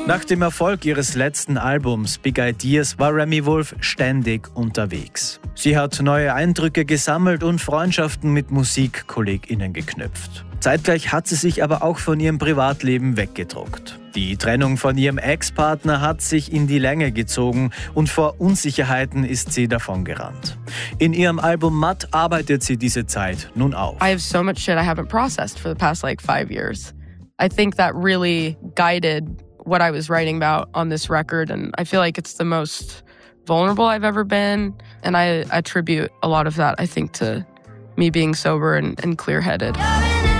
Nach dem Erfolg ihres letzten Albums Big Ideas war Remi Wolf ständig unterwegs. Sie hat neue Eindrücke gesammelt und Freundschaften mit MusikkollegInnen geknüpft. Zeitgleich hat sie sich aber auch von ihrem Privatleben weggedruckt. Die Trennung von ihrem Ex-Partner hat sich in die Länge gezogen und vor Unsicherheiten ist sie davongerannt. In ihrem Album Mud arbeitet sie diese Zeit nun auf. I have so much shit I haven't processed for the past 5 years. I think that really guided what I was writing about on this record, and I feel like it's the most vulnerable I've ever been, and I attribute a lot of that, I think, to me being sober and clear-headed.